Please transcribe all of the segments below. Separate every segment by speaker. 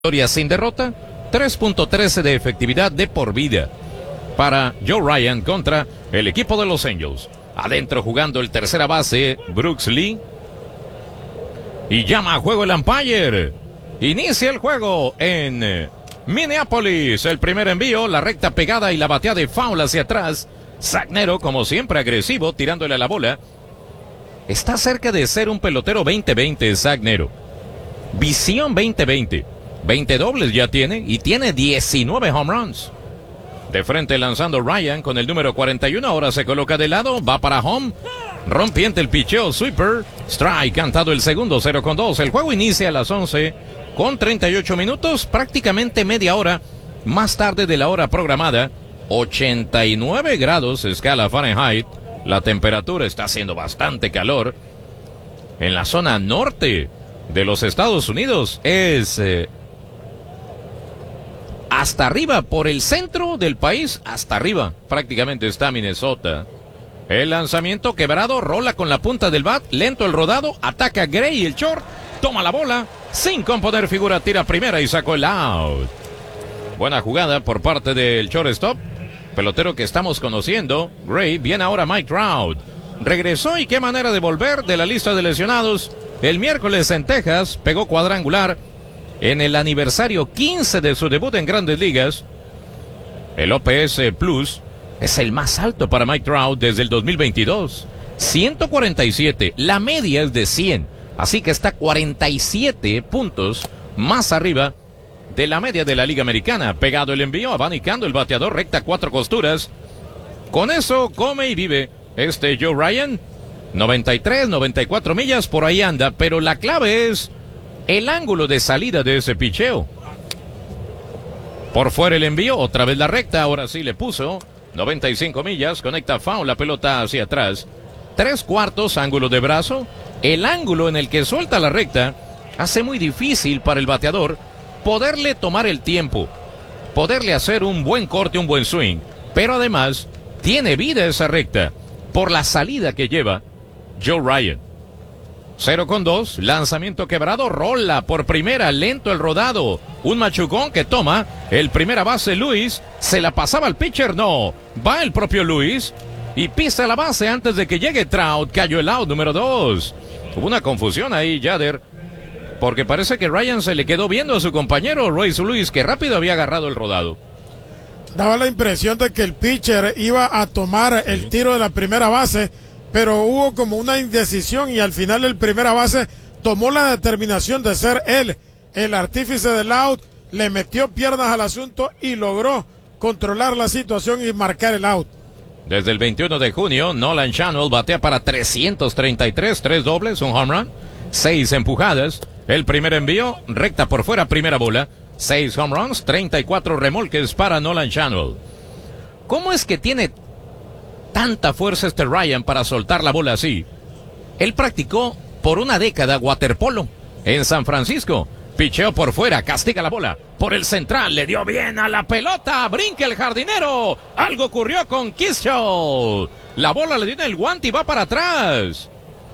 Speaker 1: victoria sin derrota, 3.13 de efectividad de por vida para Joe Ryan contra el equipo de Los Angels. Adentro jugando el tercera base, Brooks Lee. Y llama a juego el umpire. Inicia el juego en Minneapolis. El primer envío, la recta pegada y la batea de foul hacia atrás. Sagnero, como siempre, agresivo, tirándole a la bola. Está cerca de ser un pelotero 20-20, Sagnero. Visión 20-20. 20 dobles ya tiene y tiene 19 home runs. De frente lanzando Ryan con el número 41. Ahora se coloca de lado, va para home. Rompiente el picheo, sweeper. Strike, cantado el segundo, 0-2. El juego inicia a las 11 con 38 minutos, prácticamente media hora más tarde de la hora programada. 89 grados escala Fahrenheit. La temperatura está haciendo bastante calor. En la zona norte de los Estados Unidos es hasta arriba, por el centro del país, hasta arriba prácticamente está Minnesota. El lanzamiento quebrado, rola con la punta del bat, lento el rodado, ataca Gray, el short, toma la bola, sin componer figura, tira primera y sacó el out. Buena jugada por parte del shortstop, pelotero que estamos conociendo, Gray. Viene ahora Mike Trout, regresó y qué manera de volver de la lista de lesionados. El miércoles en Texas pegó cuadrangular en el aniversario 15 de su debut en Grandes Ligas. El OPS Plus es el más alto para Mike Trout desde el 2022. 147, la media es de 100. Así que está 47 puntos más arriba de la media de la Liga Americana. Pegado el envío, abanicando el bateador, recta 4 costuras. Con eso come y vive Joe Ryan. 93, 94 millas, por ahí anda, pero la clave es el ángulo de salida de ese picheo. Por fuera el envío, otra vez la recta, ahora sí le puso 95 millas, conecta foul, la pelota hacia atrás. 3/4 ángulo de brazo. El ángulo en el que suelta la recta hace muy difícil para el bateador poderle tomar el tiempo, poderle hacer un buen corte, un buen swing, pero además tiene vida esa recta por la salida que lleva Joe Ryan. 0-2, lanzamiento quebrado, rola por primera, lento el rodado, un machucón que toma el primera base Luis, se la pasaba al pitcher, no, va el propio Luis y pisa la base antes de que llegue Trout, cayó el out número 2. Hubo una confusión ahí, Yader, porque parece que Ryan se le quedó viendo a su compañero Royce Luis, que rápido había agarrado el rodado.
Speaker 2: Daba la impresión de que el pitcher iba a tomar el tiro de la primera base, pero hubo como una indecisión y al final el primera base tomó la determinación de ser él el artífice del out, le metió piernas al asunto y logró controlar la situación y marcar el out.
Speaker 1: Desde el 21 de junio, Nolan Schanuel batea para 333, 3 dobles, un home run, 6 empujadas. El primer envío, recta por fuera, primera bola, 6 home runs, 34 remolques para Nolan Schanuel. ¿Cómo es que tiene tanta fuerza Ryan para soltar la bola así? Él practicó por una década waterpolo en San Francisco. Picheo por fuera, castiga la bola por el central, le dio bien a la pelota, brinca el jardinero. Algo ocurrió con Kishow. La bola le dio en el guante y va para atrás.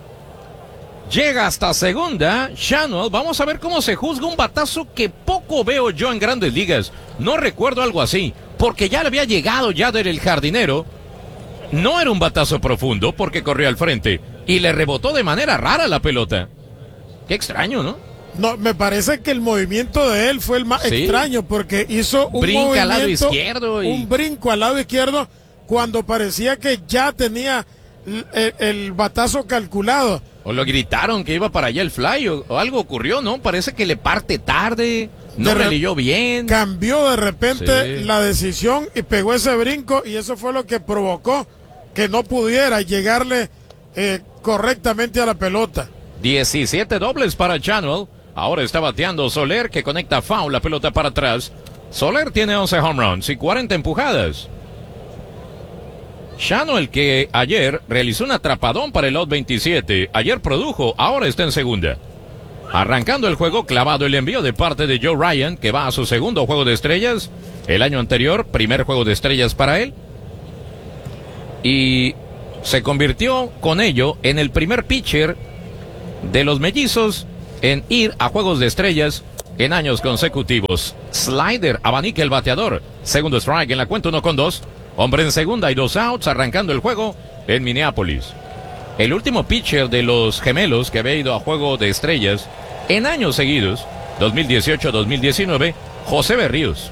Speaker 1: Llega hasta segunda, Schanuel. Vamos a ver cómo se juzga un batazo que poco veo yo en Grandes Ligas. No recuerdo algo así, porque ya le había llegado Yader el jardinero. No era un batazo profundo porque corrió al frente y le rebotó de manera rara la pelota. Qué extraño, ¿no?
Speaker 2: No, me parece que el movimiento de él fue el más extraño porque hizo un
Speaker 1: brinco al lado izquierdo
Speaker 2: un brinco al lado izquierdo cuando parecía que ya tenía el batazo calculado.
Speaker 1: O lo gritaron que iba para allá el fly o algo ocurrió, ¿no? Parece que le parte tarde, no releyó bien.
Speaker 2: Cambió de repente la decisión y pegó ese brinco y eso fue lo que provocó que no pudiera llegarle correctamente a la pelota.
Speaker 1: 17 dobles para Schanuel. Ahora está bateando Soler, que conecta foul, la pelota para atrás. Soler tiene 11 home runs y 40 empujadas. Schanuel, que ayer realizó un atrapadón para el out 27. Ayer produjo, ahora está en segunda. Arrancando el juego, clavado el envío de parte de Joe Ryan, que va a su segundo juego de estrellas. El año anterior, primer juego de estrellas para él. Y se convirtió con ello en el primer pitcher de los Mellizos en ir a juegos de estrellas en años consecutivos. Slider abanica el bateador. Segundo strike en la cuenta, 1-2. Hombre en segunda y 2 outs, arrancando el juego en Minneapolis. El último pitcher de los Gemelos que había ido a Juego de Estrellas en años seguidos, 2018-2019, José Berríos.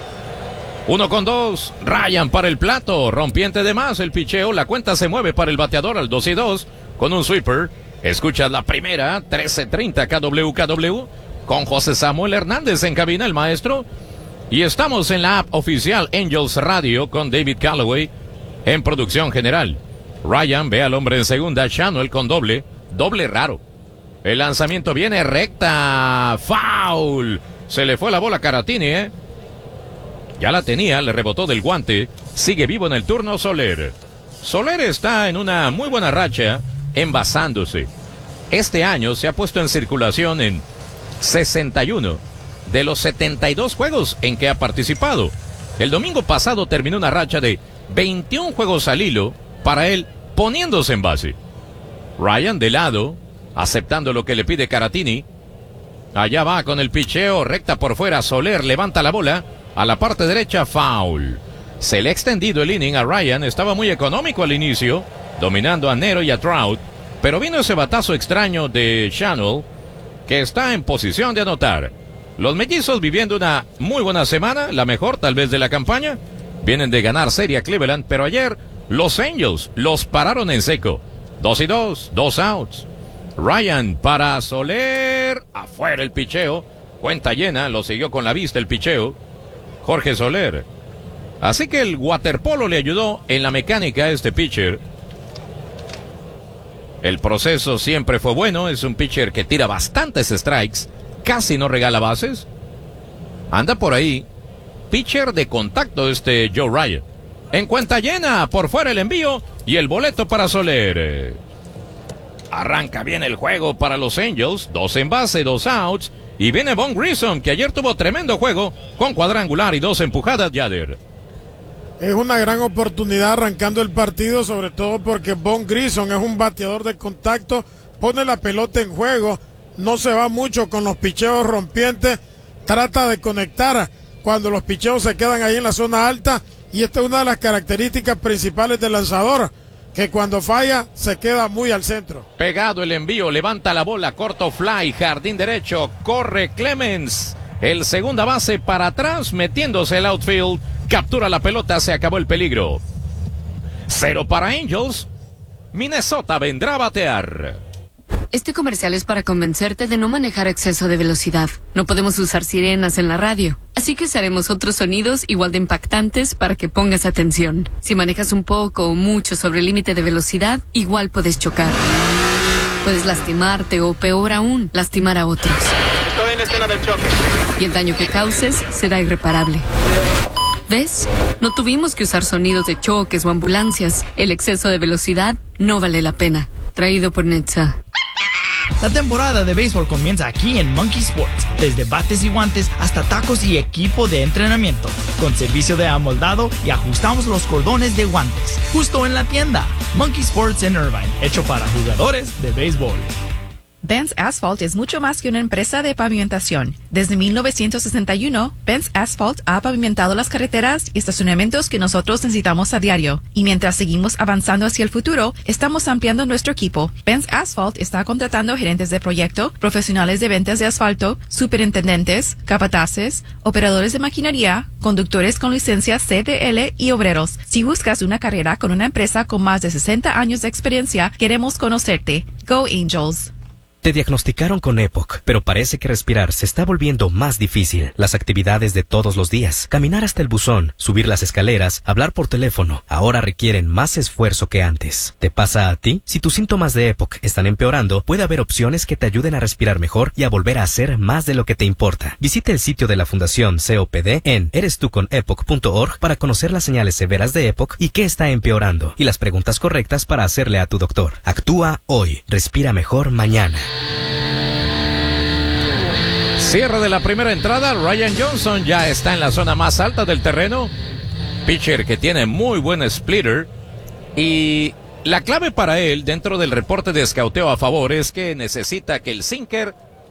Speaker 1: 1-2, Ryan para el plato, rompiente de más el picheo, la cuenta se mueve para el bateador al 2-2 con un sweeper. Escuchas la primera, 13:30 KWKW, con José Samuel Hernández en cabina, el maestro. Y estamos en la app oficial Angels Radio con David Callaway en producción general. Ryan ve al hombre en segunda, Schanuel con doble raro. El lanzamiento viene recta, foul. Se le fue la bola a Caratini, Ya la tenía, le rebotó del guante. Sigue vivo en el turno Soler. Soler está en una muy buena racha, envasándose. Este año se ha puesto en circulación en 61 de los 72 juegos en que ha participado. El domingo pasado terminó una racha de 21 juegos al hilo para él poniéndose en base. Ryan de lado, aceptando lo que le pide Caratini. Allá va con el picheo, recta por fuera, Soler levanta la bola a la parte derecha, foul. Se le ha extendido el inning a Ryan, estaba muy económico al inicio, dominando a Nero y a Trout, pero vino ese batazo extraño de Schanuel, que está en posición de anotar. Los mellizos viviendo una muy buena semana, la mejor tal vez de la campaña. Vienen de ganar serie a Cleveland, pero ayer los Angels los pararon en seco. 2-2, 2 outs. Ryan para Soler, afuera el picheo, cuenta llena, lo siguió con la vista el picheo, Jorge Soler. Así que el waterpolo le ayudó en la mecánica a este pitcher. El proceso siempre fue bueno, es un pitcher que tira bastantes strikes, casi no regala bases. Anda por ahí, pitcher de contacto este Joe Ryan. En cuenta llena, por fuera el envío y el boleto para Soler. Arranca bien el juego para los Angels, 2 en base, 2 outs. Y viene Von Grissom, que ayer tuvo tremendo juego con cuadrangular y 2 empujadas, Yader.
Speaker 2: Es una gran oportunidad arrancando el partido, sobre todo porque Von Grissom es un bateador de contacto, pone la pelota en juego, no se va mucho con los picheos rompientes, trata de conectar cuando los picheos se quedan ahí en la zona alta, y esta es una de las características principales del lanzador, que cuando falla se queda muy al centro.
Speaker 1: Pegado el envío, levanta la bola, corto fly, jardín derecho, corre Clemens, el segunda base para atrás, metiéndose el outfield, captura la pelota, se acabó el peligro. 0 para Angels, Minnesota vendrá a batear.
Speaker 3: Este comercial es para convencerte de no manejar a exceso de velocidad. No podemos usar sirenas en la radio, así que usaremos otros sonidos igual de impactantes para que pongas atención. Si manejas un poco o mucho sobre el límite de velocidad, igual puedes chocar. Puedes lastimarte o, peor aún, lastimar a otros.
Speaker 4: Estoy en la escena del choque.
Speaker 3: Y el daño que causes será irreparable. ¿Ves? No tuvimos que usar sonidos de choques o ambulancias. El exceso de velocidad no vale la pena. Traído por Netza.
Speaker 5: La temporada de béisbol comienza aquí en Monkey Sports, desde bates y guantes hasta tacos y equipo de entrenamiento, con servicio de amoldado y ajustamos los cordones de guantes, justo en la tienda. Monkey Sports en Irvine, hecho para jugadores de béisbol.
Speaker 6: Benz Asphalt es mucho más que una empresa de pavimentación. Desde 1961, Benz Asphalt ha pavimentado las carreteras y estacionamientos que nosotros necesitamos a diario. Y mientras seguimos avanzando hacia el futuro, estamos ampliando nuestro equipo. Benz Asphalt está contratando gerentes de proyecto, profesionales de ventas de asfalto, superintendentes, capataces, operadores de maquinaria, conductores con licencia CDL y obreros. Si buscas una carrera con una empresa con más de 60 años de experiencia, queremos conocerte. Go Angels.
Speaker 7: Te diagnosticaron con EPOC, pero parece que respirar se está volviendo más difícil. Las actividades de todos los días, caminar hasta el buzón, subir las escaleras, hablar por teléfono, ahora requieren más esfuerzo que antes. ¿Te pasa a ti? Si tus síntomas de EPOC están empeorando, puede haber opciones que te ayuden a respirar mejor y a volver a hacer más de lo que te importa. Visita el sitio de la Fundación COPD en erestuconepoc.org para conocer las señales severas de EPOC y qué está empeorando, y las preguntas correctas para hacerle a tu doctor. Actúa hoy. Respira mejor mañana.
Speaker 1: Cierre de la primera entrada, Ryan Johnson ya está en la zona más alta del terreno. Pitcher que tiene muy buen splitter. Y la clave para él dentro del reporte de escauteo a favor es que necesita que el sinker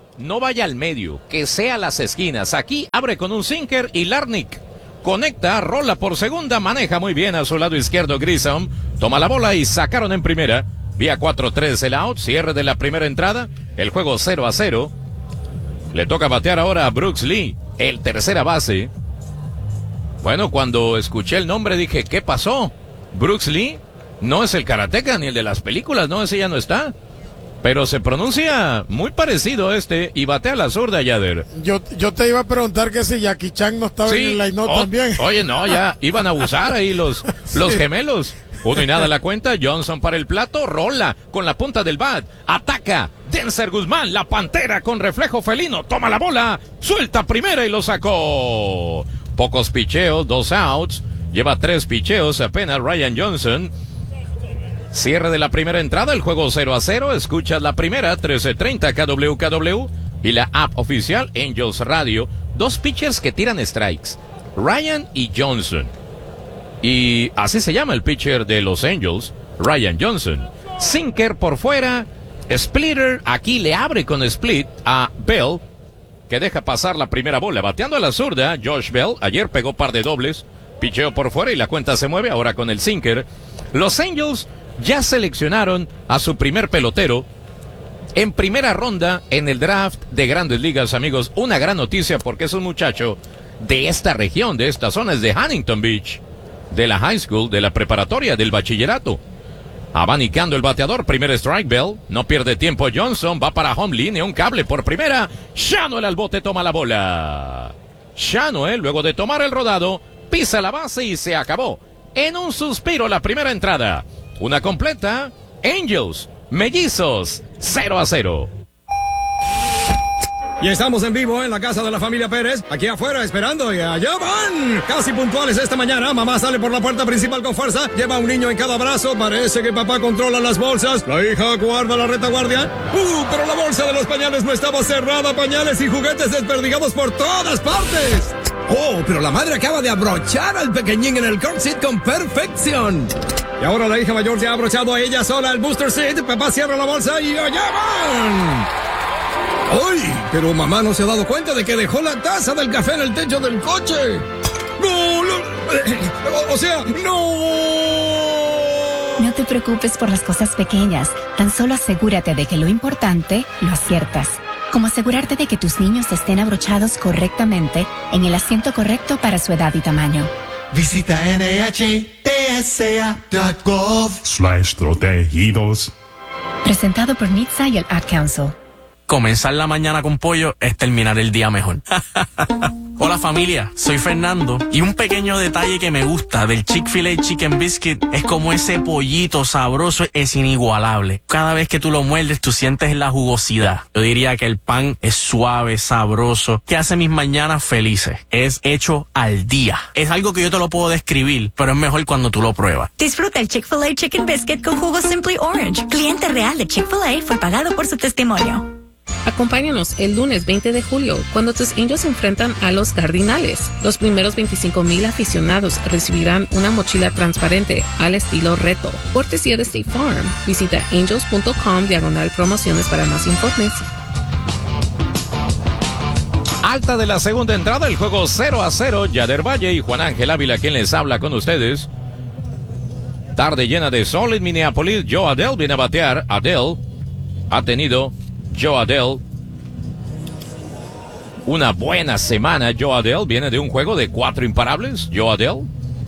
Speaker 1: no vaya al medio, que sea las esquinas. Aquí abre con un sinker y Larnick conecta, rola por segunda, maneja muy bien a su lado izquierdo Grissom, toma la bola y sacaron en primera. Vía 4-3 el out, cierre de la primera entrada, el juego 0-0. Le toca batear ahora a Brooks Lee, el tercera base. Bueno, cuando escuché el nombre dije, ¿qué pasó? Brooks Lee no es el karateca ni el de las películas, no, ese ya no está. Pero se pronuncia muy parecido y batea la zurda, Yader.
Speaker 2: Yo te iba a preguntar que si Jackie Chan no estaba en el line-up también.
Speaker 1: Oye, no, ya iban a abusar ahí los gemelos. 1-0 la cuenta, Johnson para el plato, rola con la punta del bat, ataca, Denzer Guzmán, la pantera con reflejo felino, toma la bola, suelta primera y lo sacó. Pocos picheos, 2 outs, lleva 3 picheos apenas Ryan Johnson. Cierre de la primera entrada, el juego 0-0, escuchas la primera, 13:30 KWKW y la app oficial Angels Radio. 2 pitchers que tiran strikes, Ryan y Johnson. Y así se llama el pitcher de los Angels, Ryan Johnson. Sinker por fuera, splitter, aquí le abre con split a Bell, que deja pasar la primera bola. Bateando a la zurda, Josh Bell, ayer pegó par de dobles, picheo por fuera y la cuenta se mueve ahora con el sinker. Los Angels ya seleccionaron a su primer pelotero en primera ronda en el draft de Grandes Ligas, amigos. Una gran noticia porque es un muchacho de esta región, de esta zona, es de Huntington Beach, de la high school, de la preparatoria, del bachillerato. Abanicando el bateador, primer strike Bell, no pierde tiempo Johnson, va para home, línea, un cable por primera, Shanoel al bote, toma la bola. Shanoel, luego de tomar el rodado, pisa la base y se acabó. En un suspiro la primera entrada. Una completa, Angels, Mellizos, 0-0.
Speaker 8: Y estamos en vivo en la casa de la familia Pérez, aquí afuera esperando y allá van. Casi puntuales esta mañana, mamá sale por la puerta principal con fuerza, lleva a un niño en cada brazo, parece que papá controla las bolsas, la hija guarda la retaguardia. Pero la bolsa de los pañales no estaba cerrada, pañales y juguetes desperdigados por todas partes. Oh, pero la madre acaba de abrochar al pequeñín en el car seat con perfección. Y ahora la hija mayor ya ha abrochado a ella sola el booster seat, papá cierra la bolsa y allá van. ¡Ay! Pero mamá no se ha dado cuenta de que dejó la taza del café en el techo del coche. ¡No! O sea, ¡no!
Speaker 9: No te preocupes por las cosas pequeñas. Tan solo asegúrate de que lo importante lo aciertas. Como asegurarte de que tus niños estén abrochados correctamente en el asiento correcto para su edad y tamaño.
Speaker 10: Visita NHTSA.gov/protegidos.
Speaker 9: Presentado por NHTSA y el Ad Council.
Speaker 11: Comenzar la mañana con pollo es terminar el día mejor. Hola familia, soy Fernando y un pequeño detalle que me gusta del Chick-fil-A Chicken Biscuit es como ese pollito sabroso es inigualable. Cada vez que tú lo muerdes tú sientes la jugosidad. Yo diría que el pan es suave, sabroso, que hace mis mañanas felices. Es hecho al día. Es algo que yo te lo puedo describir, pero es mejor cuando tú lo pruebas.
Speaker 12: Disfruta el Chick-fil-A Chicken Biscuit con jugo Simply Orange. Cliente real de Chick-fil-A fue pagado por su testimonio.
Speaker 13: Acompáñanos el lunes 20 de julio cuando tus Angels se enfrentan a los Cardinales. Los primeros 25,000 aficionados recibirán una mochila transparente al estilo reto. Cortesía de State Farm. Visita angels.com/promociones para más informes.
Speaker 1: Alta de la segunda entrada, el juego 0-0. Yader Valle y Juan Ángel Ávila quien les habla con ustedes. Tarde llena de sol en Minneapolis. Joe Adell viene a batear. Adell ha tenido Joe Adell una buena semana. Joe Adell viene de un juego de 4 imparables. Joe Adell,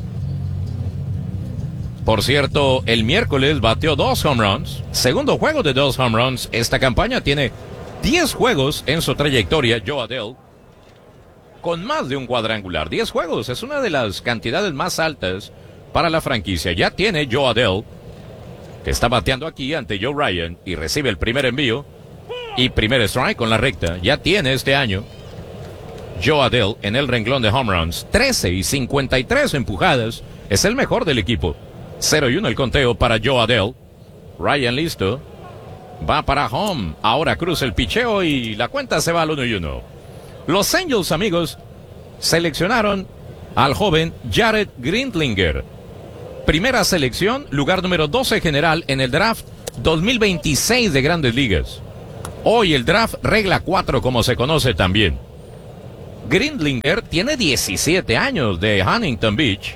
Speaker 1: por cierto, el miércoles bateó 2 home runs. Segundo juego de 2 home runs. Esta campaña tiene 10 juegos en su trayectoria. Joe Adell con más de un cuadrangular. 10 juegos es una de las cantidades más altas para la franquicia. Ya tiene Joe Adell, que está bateando aquí ante Joe Ryan y recibe el primer envío y primer strike con la recta. Ya tiene este año Joe Adell en el renglón de home runs 13 y 53 empujadas. Es el mejor del equipo. 0-1 el conteo para Joe Adell. Ryan listo, va para home. Ahora cruza el picheo y la cuenta se va al 1-1. Los Angels, amigos, seleccionaron al joven Jared Grindlinger. Primera selección, lugar número 12 general en el draft 2026 de Grandes Ligas. Hoy el draft regla 4, como se conoce también. Grindlinger tiene 17 años, de Huntington Beach,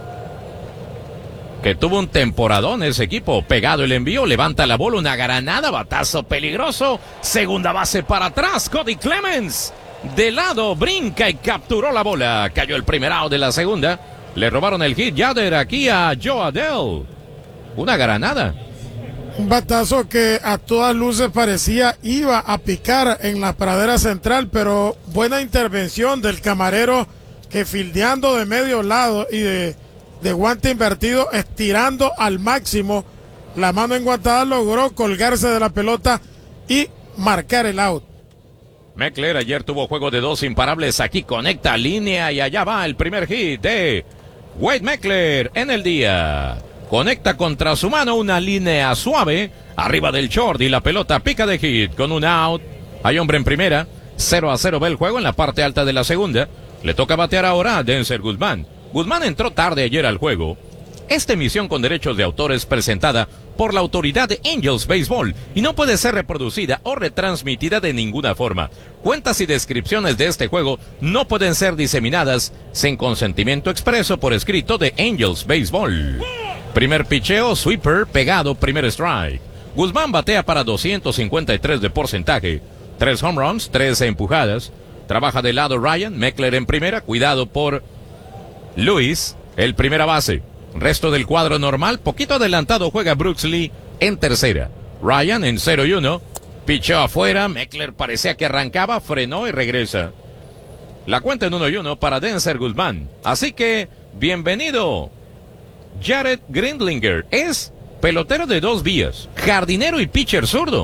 Speaker 1: que tuvo un temporadón ese equipo. Pegado el envío, levanta la bola, una granada, batazo peligroso, segunda base para atrás, Cody Clemens de lado, brinca y capturó la bola. Cayó el primer out de la segunda. Le robaron el hit Yader aquí a Joe Adell. Una granada.
Speaker 2: Un batazo que a todas luces parecía iba a picar en la pradera central, pero buena intervención del camarero que fildeando de medio lado y de guante invertido, estirando al máximo la mano enguantada, logró colgarse de la pelota y marcar el out.
Speaker 1: Meckler ayer tuvo juego de 2 imparables, aquí conecta línea y allá va el primer hit de Wade Meckler en el día. Conecta contra su mano una línea suave arriba del short y la pelota pica de hit con un out. Hay hombre en primera, 0-0 va el juego en la parte alta de la segunda. Le toca batear ahora a Denzer Guzmán. Guzmán entró tarde ayer al juego. Esta emisión con derechos de autor es presentada por la autoridad de Angels Baseball y no puede ser reproducida o retransmitida de ninguna forma. Cuentas y descripciones de este juego no pueden ser diseminadas sin consentimiento expreso por escrito de Angels Baseball. Primer picheo, sweeper, pegado, primer strike. Guzmán batea para 253 de porcentaje. 3 home runs, 13 empujadas. Trabaja de lado Ryan, Meckler en primera, cuidado por Luis, el primera base. Resto del cuadro normal, poquito adelantado juega Brooks Lee en tercera. Ryan en 0-1, pichó afuera, Meckler parecía que arrancaba, frenó y regresa. La cuenta en 1-1 para Denzer Guzmán. Así que, bienvenido, Jared Grindlinger. Es pelotero de 2 vías, jardinero y pitcher zurdo.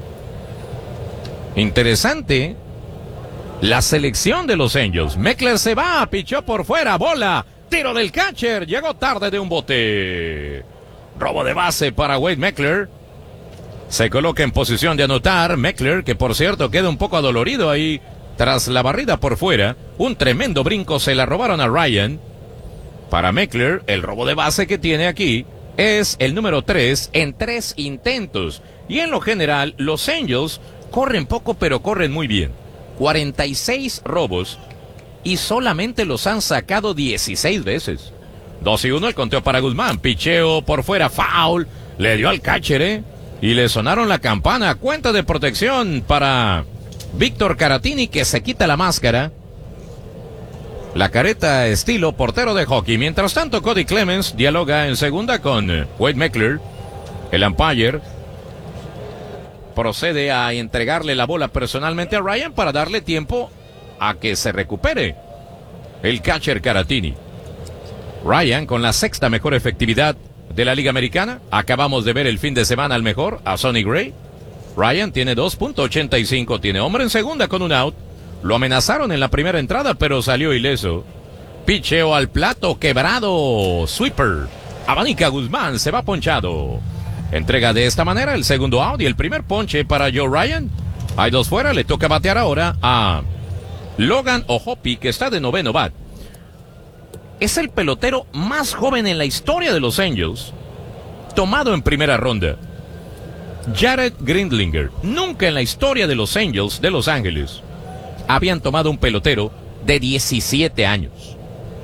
Speaker 1: Interesante la selección de los Angels. Meckler se va, pichó por fuera, bola. Tiro del catcher, llegó tarde de un bote. Robo de base para Wade Meckler. Se coloca en posición de anotar. Meckler, que por cierto queda un poco adolorido ahí tras la barrida por fuera. Un tremendo brinco, se la robaron a Ryan. Para Meckler, el robo de base que tiene aquí es el número 3 en 3 intentos. Y en lo general, los Angels corren poco, pero corren muy bien. 46 robos. Y solamente los han sacado 16 veces. 2-1 el conteo para Guzmán. Picheo por fuera, foul. Le dio al catcher, y le sonaron la campana. Cuenta de protección para Víctor Caratini, que se quita la máscara. La careta estilo portero de hockey. Mientras tanto, Cody Clemens dialoga en segunda con Wade Meckler. El umpire procede a entregarle la bola personalmente a Ryan para darle tiempo a que se recupere el catcher Caratini. Ryan con la 6ª mejor efectividad de la Liga Americana. Acabamos de ver el fin de semana al mejor, a Sonny Gray. Ryan tiene 2.85, tiene hombre en segunda con un out. Lo amenazaron en la primera entrada, pero salió ileso. Picheo al plato, quebrado, sweeper. Abanica Guzmán, se va ponchado. Entrega de esta manera el segundo out y el primer ponche para Joe Ryan. Hay 2 fuera, le toca batear ahora a Logan O'Hoppe, que está de noveno bat. Es el pelotero más joven en la historia de los Angels, tomado en primera ronda. Jared Grindlinger. Nunca en la historia de los Angels de Los Ángeles habían tomado un pelotero de 17 años.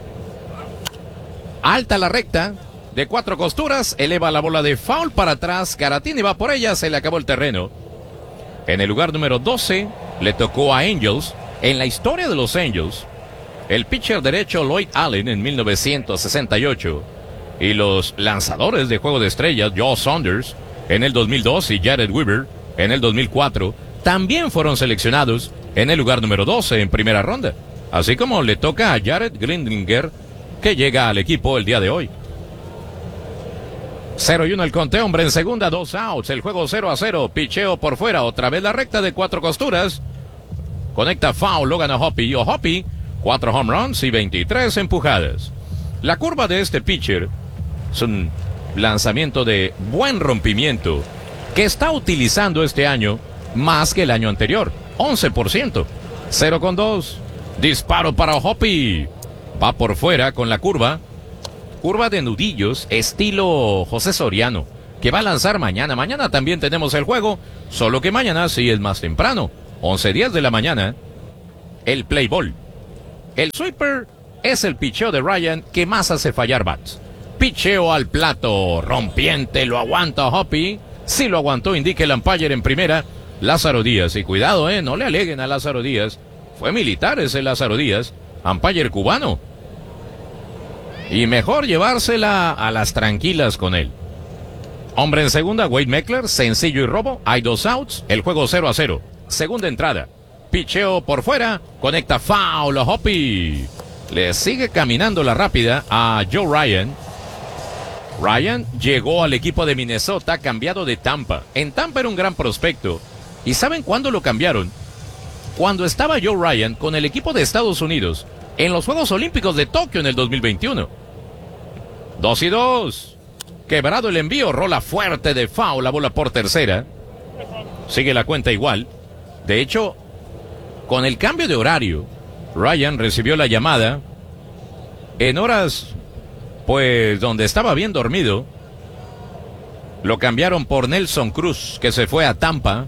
Speaker 1: Alta la recta, de 4 costuras, eleva la bola de foul para atrás. Caratini va por ella, se le acabó el terreno. En el lugar número 12, le tocó a Angels. En la historia de los Angels, el pitcher derecho Lloyd Allen en 1968 y los lanzadores de juego de estrellas Joe Saunders en el 2002 y Jared Weaver en el 2004 también fueron seleccionados en el lugar número 12 en primera ronda. Así como le toca a Jared Grindlinger, que llega al equipo el día de hoy. 0-1 el conteo, hombre en segunda, 2 outs, el juego 0-0, picheo por fuera, otra vez la recta de 4 costuras. Conecta foul Logan O'Hoppe. O'Hoppe, 4 home runs y 23 empujadas. La curva de este pitcher es un lanzamiento de buen rompimiento que está utilizando este año más que el año anterior. 11%. 0-2. Disparo para O'Hoppe. Va por fuera con la curva. Curva de nudillos, estilo José Soriano. que va a lanzar mañana. Mañana también tenemos el juego, solo que mañana sí es más temprano. 11:10 de la mañana, el play ball. El sweeper es el picheo de Ryan que más hace fallar bats. Picheo al plato, rompiente, lo aguanta Hoppy. Si lo aguantó, indica el umpire en primera, Lázaro Díaz. Y cuidado, no le aleguen a Lázaro Díaz. Fue militar ese Lázaro Díaz, umpire cubano. Y mejor llevársela a las tranquilas con él. Hombre en segunda, Wade Meckler, sencillo y robo. Hay 2 outs, el juego 0-0. Segunda entrada. Picheo por fuera, conecta foul a Hoppy. Le sigue caminando la rápida a Joe Ryan. Ryan llegó al equipo de Minnesota cambiado de Tampa. En Tampa era un gran prospecto. ¿Y saben cuándo lo cambiaron? Cuando estaba Joe Ryan con el equipo de Estados Unidos en los Juegos Olímpicos de Tokio en el 2021. 2-2. Quebrado el envío, rola fuerte de foul, la bola por tercera. Sigue la cuenta igual. De hecho, con el cambio de horario, Ryan recibió la llamada en horas, pues, donde estaba bien dormido. Lo cambiaron por Nelson Cruz, que se fue a Tampa.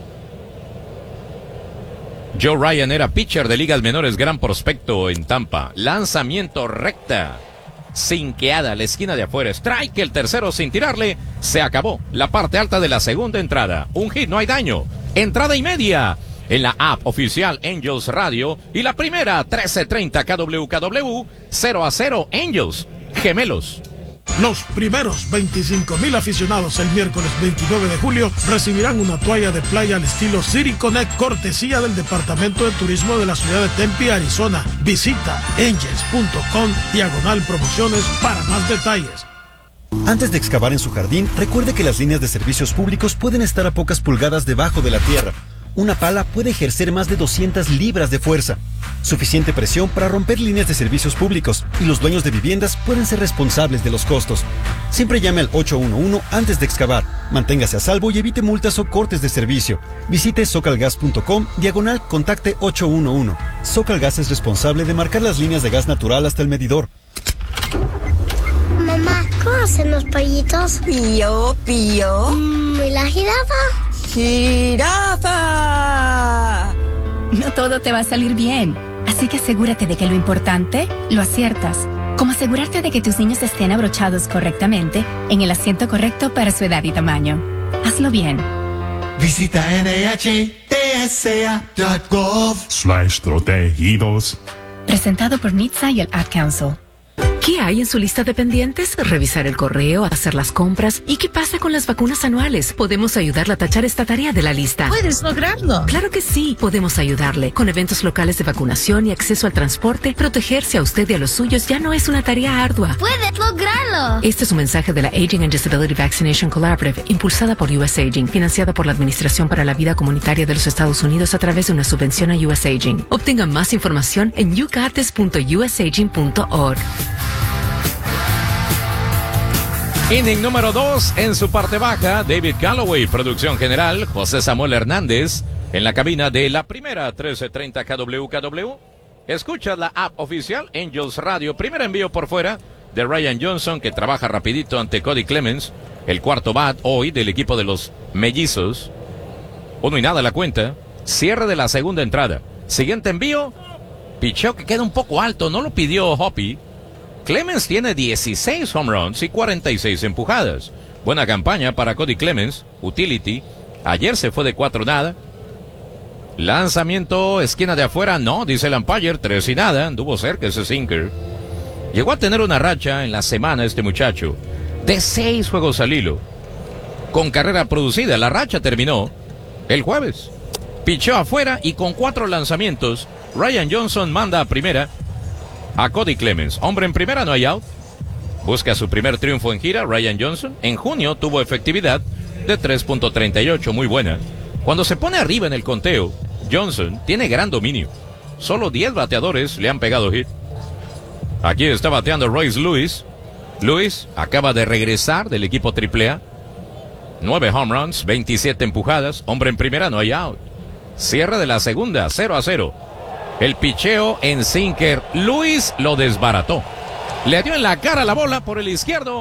Speaker 1: Joe Ryan era pitcher de ligas menores, gran prospecto en Tampa. Lanzamiento recta, sinqueada a la esquina de afuera. Strike, el tercero sin tirarle. Se acabó la parte alta de la segunda entrada. Un hit, no hay daño. Entrada y media en la app oficial Angels Radio. Y la primera, 13:30 KWKW, 0-0 Angels, gemelos.
Speaker 2: Los primeros 25,000 aficionados el miércoles 29 de julio recibirán una toalla de playa al estilo City Connect, cortesía del Departamento de Turismo de la ciudad de Tempe, Arizona. Visita angels.com/promociones para más detalles.
Speaker 10: Antes de excavar en su jardín, recuerde que las líneas de servicios públicos pueden estar a pocas pulgadas debajo de la tierra. Una pala puede ejercer más de 200 libras de fuerza. Suficiente presión para romper líneas de servicios públicos, y los dueños de viviendas pueden ser responsables de los costos. Siempre llame al 811 antes de excavar. Manténgase a salvo y evite multas o cortes de servicio. Visite socalgas.com/contacte 811. Socalgas es responsable de marcar las líneas de gas natural hasta el medidor.
Speaker 14: Mamá, ¿cómo hacen los pollitos?
Speaker 15: Pío, pío.
Speaker 14: ¿Y la jirafa?
Speaker 15: ¡Jirafa!
Speaker 9: No todo te va a salir bien, así que asegúrate de que lo importante lo aciertas. Como asegurarte de que tus niños estén abrochados correctamente en el asiento correcto para su edad y tamaño. Hazlo bien.
Speaker 16: Visita NHTSA.gov/protegidos.
Speaker 9: Presentado por NHTSA y el Ad Council.
Speaker 17: ¿Qué hay en su lista de pendientes? Revisar el correo, hacer las compras. ¿Y qué pasa con las vacunas anuales? Podemos ayudarle a tachar esta tarea de la lista.
Speaker 15: ¿Puedes lograrlo?
Speaker 17: Claro que sí, podemos ayudarle. Con eventos locales de vacunación y acceso al transporte, protegerse a usted y a los suyos ya no es una tarea ardua.
Speaker 14: ¡Puedes lograrlo!
Speaker 17: Este es un mensaje de la Aging and Disability Vaccination Collaborative, impulsada por US Aging, financiada por la Administración para la Vida Comunitaria de los Estados Unidos a través de una subvención a US Aging. Obtenga más información en yougotis.usaging.org.
Speaker 1: Inning número 2 en su parte baja, David Calloway, producción general, José Samuel Hernández, en la cabina de la primera 13:30 KWKW. Escucha la app oficial Angels Radio, primer envío por fuera de Ryan Johnson, que trabaja rapidito ante Cody Clemens, el cuarto bat hoy del equipo de los Mellizos. 1-0 la cuenta, cierre de la segunda entrada. Siguiente envío, picheo que queda un poco alto, no lo pidió Hoppy. Clemens tiene 16 home runs y 46 empujadas. Buena campaña para Cody Clemens, utility. Ayer se fue de 4-0. Lanzamiento, esquina de afuera, no, dice el umpire, 3-0. Anduvo cerca ese sinker. Llegó a tener una racha en la semana este muchacho de 6 juegos al hilo, con carrera producida. La racha terminó el jueves. Picheó afuera y con 4 lanzamientos, Ryan Johnson manda a primera a Cody Clemens. Hombre en primera, no hay out. Busca su primer triunfo en gira, Ryan Johnson. En junio tuvo efectividad de 3.38, muy buena. Cuando se pone arriba en el conteo, Johnson tiene gran dominio. Solo 10 bateadores le han pegado hit. Aquí está bateando Royce Lewis. Lewis acaba de regresar del equipo AAA. 9 home runs, 27 empujadas. Hombre en primera, no hay out. Cierre de la segunda, 0-0. El picheo en sinker. Lewis lo desbarató. Le dio en la cara la bola por el izquierdo.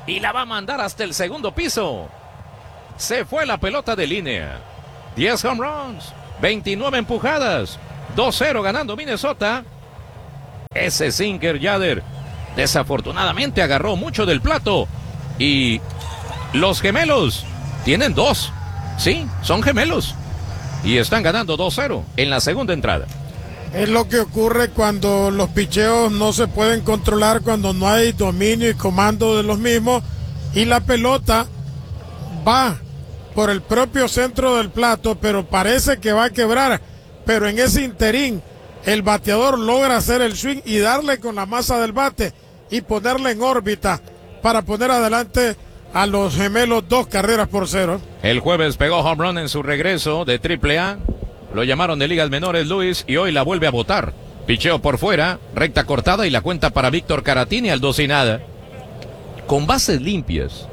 Speaker 1: y la va a mandar hasta el segundo piso. Se fue la pelota de línea. 10 home runs, 29 empujadas, 2-0 ganando Minnesota. Ese sinker Yader desafortunadamente agarró mucho del plato y los gemelos tienen 2. Sí, son gemelos y están ganando 2-0 en la segunda entrada.
Speaker 2: Es lo que ocurre cuando los picheos no se pueden controlar, cuando no hay dominio y comando de los mismos y la pelota va por el propio centro del plato, pero parece que va a quebrar, pero en ese interín el bateador logra hacer el swing y darle con la masa del bate y ponerle en órbita para poner adelante a los gemelos 2-0.
Speaker 1: El jueves pegó home run en su regreso de AAA. Lo llamaron de ligas menores Luis y hoy la vuelve a botar. Picheo por fuera, recta cortada y la cuenta para Víctor Caratini al 2-0. Con bases limpias.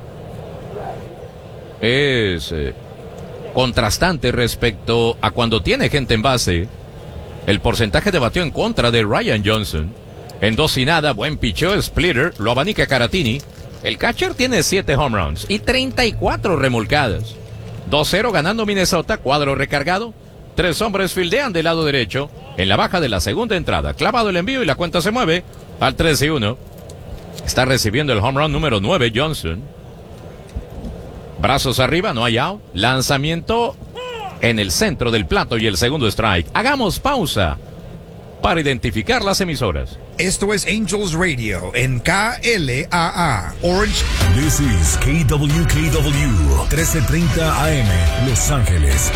Speaker 1: Es contrastante respecto a cuando tiene gente en base. El porcentaje de bateo en contra de Ryan Johnson. En 2-0, buen picheo, splitter, lo abanica Caratini. El catcher tiene 7 home runs y 34 remolcadas. 2-0 ganando Minnesota, cuadro recargado. 3 hombres fildean del lado derecho. En la baja de la segunda entrada, clavado el envío y la cuenta se mueve al 3-1. Está recibiendo el home run número 9 Johnson. Brazos arriba, no hay out. Lanzamiento en el centro del plato y el segundo strike. Hagamos pausa para identificar las emisoras.
Speaker 16: Esto es Angels Radio en KLAA, Orange.
Speaker 18: This is KWKW, 1330 AM, Los Ángeles.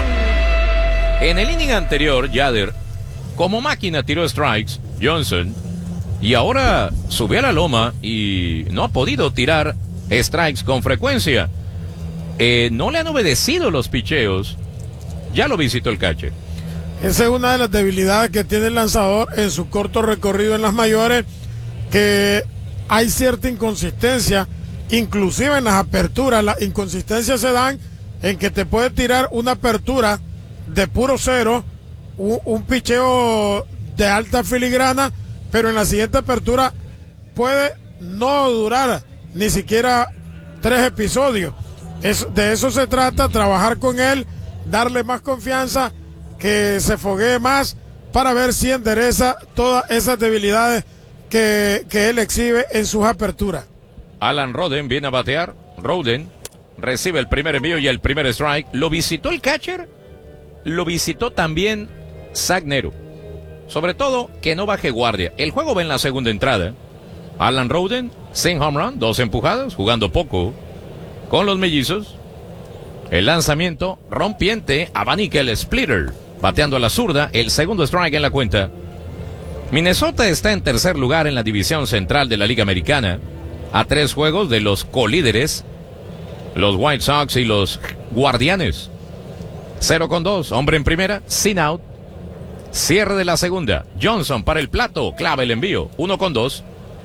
Speaker 1: En el inning anterior, Yader, como máquina tiró strikes, Johnson, y ahora subió a la loma y no ha podido tirar strikes con frecuencia. No le han obedecido los picheos. Ya lo visitó el catcher.
Speaker 2: Esa es una de las debilidades que tiene el lanzador en su corto recorrido en las mayores, que hay cierta inconsistencia, inclusive en las aperturas. Las inconsistencias se dan en que te puede tirar una apertura de puro cero, un picheo de alta filigrana, pero en la siguiente apertura puede no durar ni siquiera 3 episodios. De eso se trata, trabajar con él, darle más confianza, que se foguee más para ver si endereza todas esas debilidades que él exhibe en sus aperturas.
Speaker 1: Alan Roden viene a batear. Roden recibe el primer envío y el primer strike. ¿Lo visitó el catcher? Lo visitó también Zach Nero. Sobre todo que no baje guardia. El juego va en la segunda entrada. Alan Roden, sin home run, 2 empujadas, jugando poco con los mellizos. El lanzamiento rompiente, abanica el splitter, bateando a la zurda, el segundo strike en la cuenta. Minnesota está en tercer lugar en la división central de la Liga Americana, a 3 juegos de los colíderes, los White Sox y los Guardianes. 0-2, hombre en primera, sin out. Cierre de la segunda, Johnson para el plato, clava el envío, 1-2.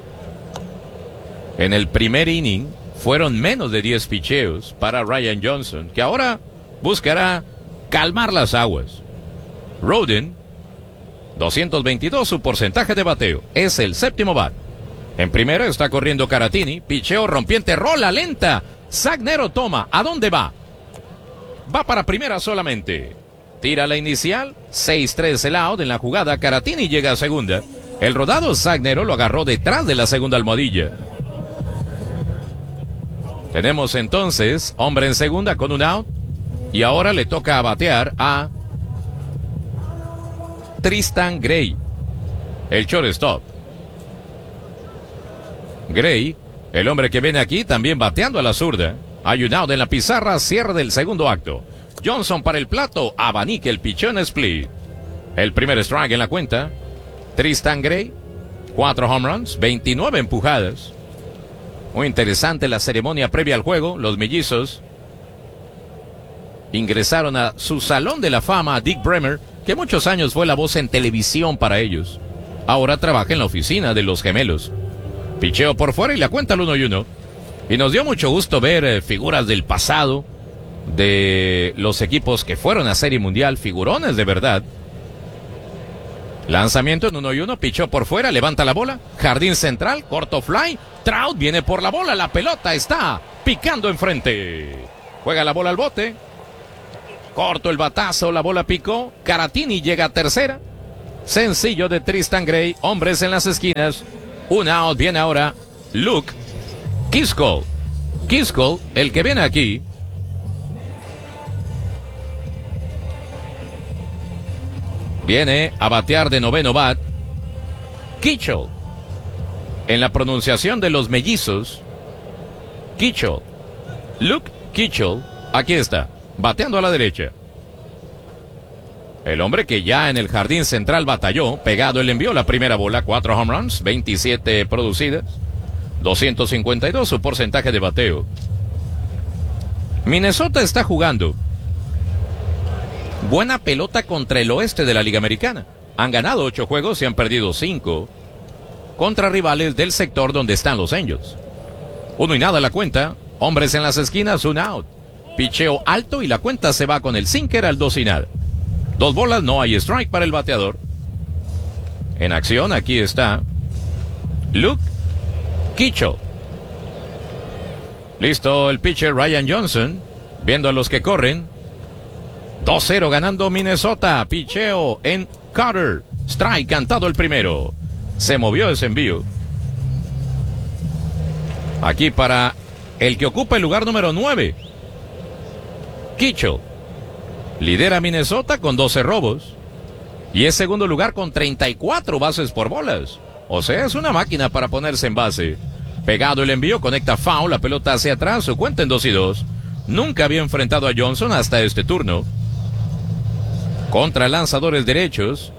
Speaker 1: En el primer inning fueron menos de 10 picheos para Ryan Johnson, que ahora buscará calmar las aguas. Roden, 222 su porcentaje de bateo, es el séptimo bat. En primera está corriendo Caratini, picheo rompiente, rola lenta. Zach Nero toma, ¿a dónde va? Va para primera solamente. Tira la inicial, 6-3 el out en la jugada, Caratini llega a segunda. El rodado Zach Nero lo agarró detrás de la segunda almohadilla. Tenemos entonces hombre en segunda con un out. Y ahora le toca batear a Tristan Gray, el shortstop. Gray, el hombre que viene aquí, también bateando a la zurda. Hay un out en la pizarra, cierre del segundo acto. Johnson para el plato, abanica el pichón split. El primer strike en la cuenta. Tristan Gray, 4 home runs, 29 empujadas. Muy interesante la ceremonia previa al juego. Los mellizos ingresaron a su salón de la fama a Dick Bremer, que muchos años fue la voz en televisión para ellos. Ahora trabaja en la oficina de los gemelos. Picheo por fuera y la cuenta al 1-1. Y nos dio mucho gusto ver figuras del pasado de los equipos que fueron a Serie Mundial, figurones de verdad. Lanzamiento en 1-1, pichó por fuera, levanta la bola, jardín central, corto fly, Trout viene por la bola, la pelota está picando enfrente. Juega la bola al bote, corto el batazo, la bola picó, Caratini llega a tercera. Sencillo de Tristan Gray, hombres en las esquinas, un out, viene ahora Luke Kiscol, el que viene aquí. Viene a batear de noveno bat. Kitchell. En la pronunciación de los mellizos. Kitchell. Luke Kitchell. Aquí está. Bateando a la derecha. El hombre que ya en el jardín central batalló. Pegado, él envió la primera bola. 4 home runs. 27 producidas. 252 su porcentaje de bateo. Minnesota está jugando buena pelota contra el oeste de la Liga Americana. Han ganado 8 juegos y han perdido 5 contra rivales del sector donde están los Angels. 1-0 la cuenta. Hombres en las esquinas, un out. Picheo alto y la cuenta se va con el sinker al 2-0. 2 bolas, no hay strike para el bateador. En acción, aquí está Luke Kitchell. Listo el pitcher Ryan Johnson. Viendo a los que corren. 2-0 ganando Minnesota. Picheo en Carter. Strike cantado el primero. Se movió ese envío. Aquí para el que ocupa el lugar número 9. Kitchell. Lidera Minnesota con 12 robos. Y es segundo lugar con 34 bases por bolas. O sea, es una máquina para ponerse en base. Pegado el envío, conecta foul, la pelota hacia atrás, su cuenta en 2-2. Nunca había enfrentado a Johnson hasta este turno. Contra lanzadores derechos.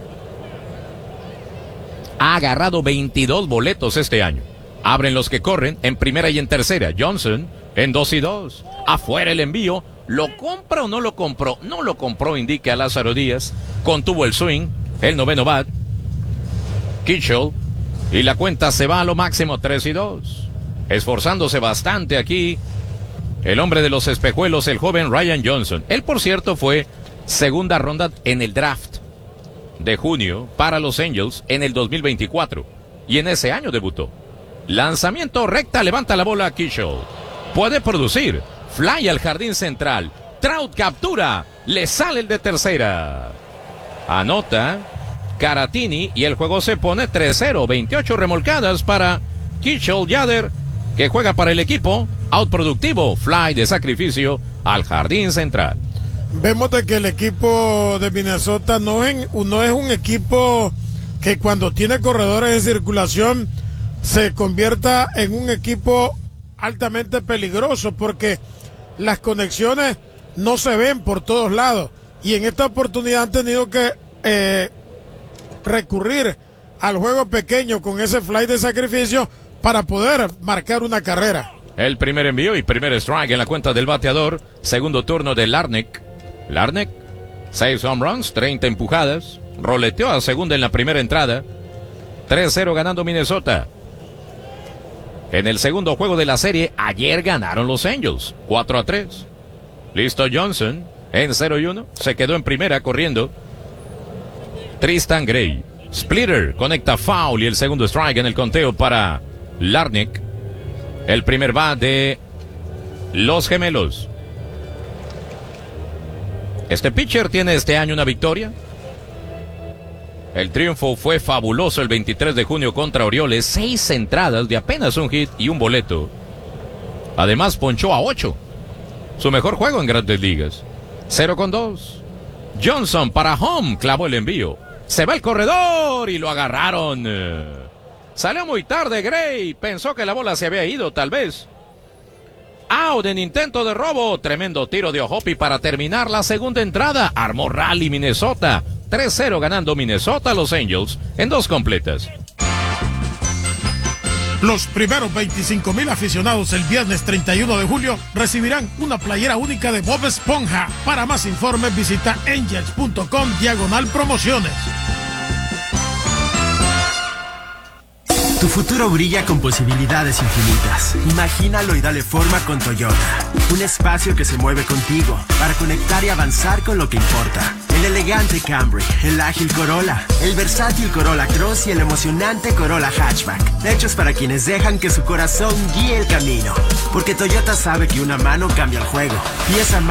Speaker 1: Ha agarrado 22 boletos este año. Abren los que corren en primera y en tercera. Johnson en 2-2. Afuera el envío. ¿Lo compra o no lo compró? No lo compró, indica Lázaro Díaz. Contuvo el swing. El noveno bat. Kitchell. Y la cuenta se va a lo máximo 3-2. Esforzándose bastante aquí. El hombre de los espejuelos, el joven Ryan Johnson. Él, por cierto, fue segunda ronda en el draft de junio para los Angels en el 2024. Y en ese año debutó. Lanzamiento recta, levanta la bola Kitchell. Puede producir. Fly al jardín central. Trout captura. Le sale el de tercera. Anota Caratini y el juego se pone 3-0. 28 remolcadas para Kitchell Yader, que juega para el equipo. Out productivo. Fly de sacrificio al jardín central.
Speaker 2: Vemos de que el equipo de Minnesota no es un equipo que cuando tiene corredores en circulación se convierta en un equipo altamente peligroso, porque las conexiones no se ven por todos lados, y en esta oportunidad han tenido que recurrir al juego pequeño con ese fly de sacrificio para poder marcar una carrera.
Speaker 1: El primer envío y primer strike en la cuenta del bateador. Segundo turno de Larnach. 6 home runs, 30 empujadas. Roleteó a segunda en la primera entrada. 3-0 ganando Minnesota. En el segundo juego de la serie, ayer ganaron los Angels. 4-3. Listo Johnson en 0-1. Se quedó en primera corriendo. Tristan Gray. Splitter conecta foul y el segundo strike en el conteo para Larnach. El primer bat de los gemelos. Este pitcher tiene este año una victoria. El triunfo fue fabuloso el 23 de junio contra Orioles. 6 entradas de apenas un hit y un boleto. Además ponchó a 8. Su mejor juego en Grandes Ligas. 0-2. Johnson para home. Clavó el envío. Se va el corredor y lo agarraron. Salió muy tarde Gray. Pensó que la bola se había ido tal vez. Out en intento de robo. Tremendo tiro de Ojopi para terminar la segunda entrada. Armó rally Minnesota. 3-0 ganando Minnesota a los Angels en 2 completas.
Speaker 2: Los primeros 25,000 aficionados el viernes 31 de julio recibirán una playera única de Bob Esponja. Para más informes visita angels.com/promociones.
Speaker 19: Tu futuro brilla con posibilidades infinitas. Imagínalo y dale forma con Toyota. Un espacio que se mueve contigo para conectar y avanzar con lo que importa. El elegante Camry, el ágil Corolla, el versátil Corolla Cross y el emocionante Corolla Hatchback. Hechos para quienes dejan que su corazón guíe el camino. Porque Toyota sabe que una mano cambia el juego. Y esa mano